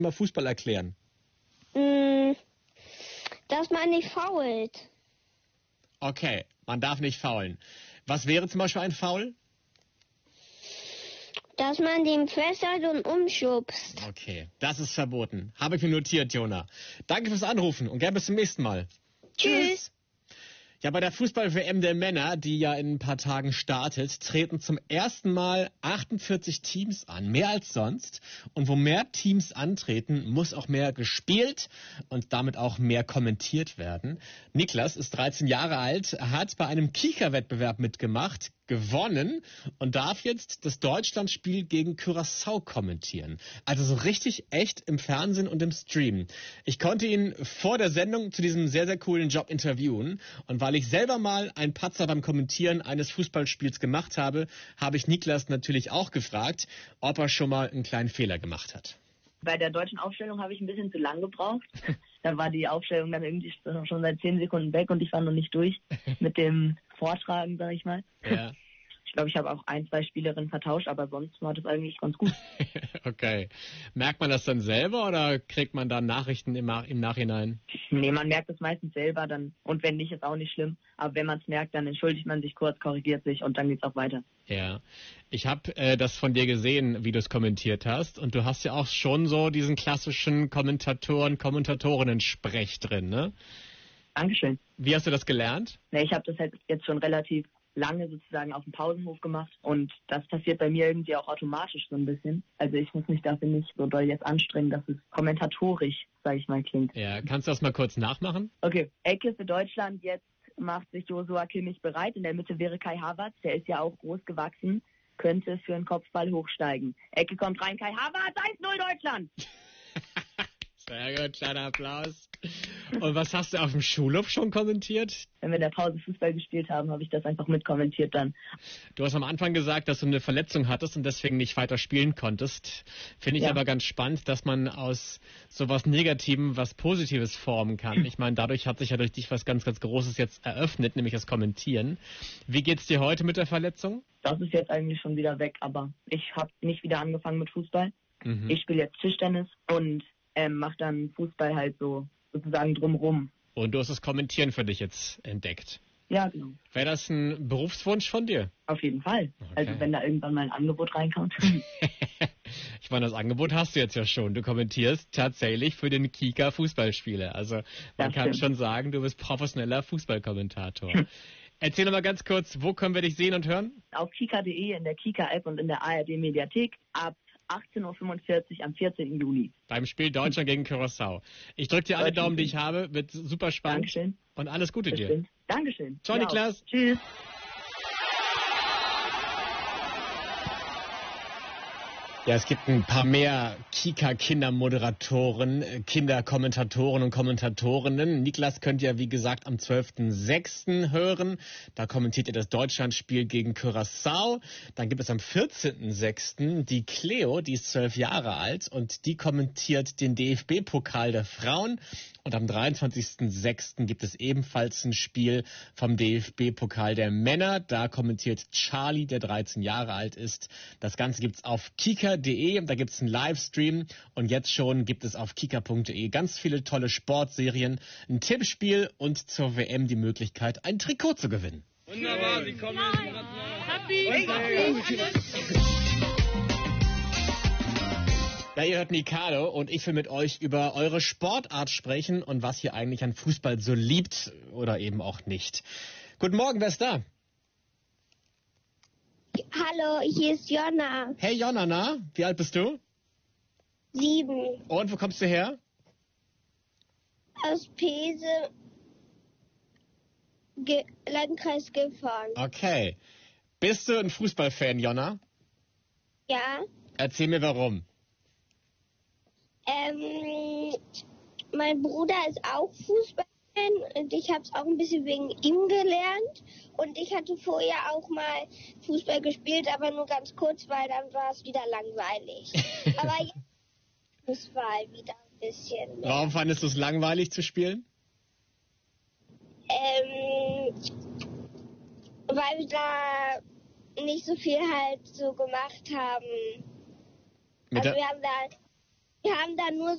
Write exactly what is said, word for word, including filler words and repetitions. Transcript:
Mal Fußball erklären. Mm, dass man nicht fault. Okay, man darf nicht faulen. Was wäre zum Beispiel ein Foul? Dass man den fesselt und umschubst. Okay, das ist verboten. Habe ich mir notiert, Jona. Danke fürs Anrufen und gern bis zum nächsten Mal. Tschüss. Tschüss. Ja, bei der Fußball-W M der Männer, die ja in ein paar Tagen startet, treten zum ersten Mal achtundvierzig Teams an, mehr als sonst. Und wo mehr Teams antreten, muss auch mehr gespielt und damit auch mehr kommentiert werden. Niklas ist dreizehn Jahre alt, hat bei einem Kika-Wettbewerb mitgemacht, gewonnen und darf jetzt das Deutschlandspiel gegen Curaçao kommentieren. Also so richtig echt im Fernsehen und im Stream. Ich konnte ihn vor der Sendung zu diesem sehr, sehr coolen Job interviewen. Und weil ich selber mal einen Patzer beim Kommentieren eines Fußballspiels gemacht habe, habe ich Niklas natürlich auch gefragt, ob er schon mal einen kleinen Fehler gemacht hat. Bei der deutschen Aufstellung habe ich ein bisschen zu lang gebraucht. Da war die Aufstellung dann irgendwie schon seit zehn Sekunden weg und ich war noch nicht durch mit dem Vortragen, sag ich mal. Ja. Ich glaube, ich habe auch ein, zwei Spielerinnen vertauscht, aber sonst war das eigentlich ganz gut. Okay. Merkt man das dann selber oder kriegt man dann Nachrichten im, im Nachhinein? Nee, man merkt es meistens selber dann. Und wenn nicht, ist auch nicht schlimm. Aber wenn man es merkt, dann entschuldigt man sich kurz, korrigiert sich und dann geht's auch weiter. Ja. Ich habe äh, das von dir gesehen, wie du es kommentiert hast. Und du hast ja auch schon so diesen klassischen Kommentatoren, Kommentatorinnen-Sprech drin, ne? Dankeschön. Wie hast du das gelernt? Nee, ich habe das halt jetzt schon relativ lange sozusagen auf dem Pausenhof gemacht und das passiert bei mir irgendwie auch automatisch so ein bisschen. Also ich muss mich dafür nicht so doll jetzt anstrengen, dass es kommentatorisch, sage ich mal, klingt. Ja, kannst du das mal kurz nachmachen? Okay, Ecke für Deutschland, jetzt macht sich Joshua Kimmich bereit. In der Mitte wäre Kai Havertz, der ist ja auch groß gewachsen, könnte für einen Kopfball hochsteigen. Ecke kommt rein, Kai Havertz, eins null Deutschland! Sehr gut, kleiner Applaus. Und was hast du auf dem Schulhof schon kommentiert? Wenn wir in der Pause Fußball gespielt haben, habe ich das einfach mitkommentiert dann. Du hast am Anfang gesagt, dass du eine Verletzung hattest und deswegen nicht weiter spielen konntest. Finde ich Ja. aber ganz spannend, dass man aus sowas Negativem was Positives formen kann. Ich meine, dadurch hat sich ja durch dich was ganz, ganz Großes jetzt eröffnet, nämlich das Kommentieren. Wie geht's dir heute mit der Verletzung? Das ist jetzt eigentlich schon wieder weg, aber ich habe nicht wieder angefangen mit Fußball. Mhm. Ich spiele jetzt Tischtennis und ähm, mache dann Fußball halt so sozusagen drumrum. Und du hast das Kommentieren für dich jetzt entdeckt. Ja, genau. Wäre das ein Berufswunsch von dir? Auf jeden Fall. Okay. Also wenn da irgendwann mal ein Angebot reinkommt. Ich meine, das Angebot hast du jetzt ja schon. Du kommentierst tatsächlich für den Kika Fußballspiele. Also man Das kann stimmt. schon sagen, du bist professioneller Fußballkommentator. Erzähl doch mal ganz kurz, wo können wir dich sehen und hören? Auf kika punkt de, in der Kika-App und in der A R D-Mediathek ab achtzehn Uhr fünfundvierzig am vierzehnten Juli. Beim Spiel Deutschland gegen Curaçao. Ich drücke dir alle Deutschland Daumen, die ich habe. Wird super spannend. Dankeschön. Und alles Gute dir. Bestimmt. Dankeschön. Ciao, Dir auch. Niklas. Tschüss. Ja, es gibt ein paar mehr Kika-Kindermoderatoren, äh, Kinderkommentatoren und Kommentatorinnen. Niklas könnt ihr, wie gesagt, am zwölften sechsten hören. Da kommentiert ihr das Deutschlandspiel gegen Curaçao. Dann gibt es am vierzehnten sechsten die Cleo, die ist zwölf Jahre alt und die kommentiert den D F B-Pokal der Frauen. Und am dreiundzwanzigsten sechsten gibt es ebenfalls ein Spiel vom D F B-Pokal der Männer. Da kommentiert Charlie, der dreizehn Jahre alt ist. Das Ganze gibt's auf kika punkt de. Da gibt's einen Livestream. Und jetzt schon gibt es auf kika punkt de ganz viele tolle Sportserien, ein Tippspiel und zur W M die Möglichkeit, ein Trikot zu gewinnen. Wunderbar, Sie kommen in Happy! Ja, ihr hört Mikado und ich will mit euch über eure Sportart sprechen und was ihr eigentlich an Fußball so liebt oder eben auch nicht. Guten Morgen, wer ist da? Hallo, hier ist Jonna. Hey Jonna, na? Wie alt bist du? Sieben. Und wo kommst du her? Aus Pese, Ge Landkreis Gifhorn. Okay. Bist du ein Fußballfan, Jonna? Ja. Erzähl mir warum. Ähm, mein Bruder ist auch Fußballfan und ich habe es auch ein bisschen wegen ihm gelernt. Und ich hatte vorher auch mal Fußball gespielt, aber nur ganz kurz, weil dann war es wieder langweilig. Aber jetzt ist Fußball wieder ein bisschen mehr. Warum fandest du es langweilig zu spielen? Ähm, weil wir da nicht so viel halt so gemacht haben. Mit Also der, wir haben da Wir haben da nur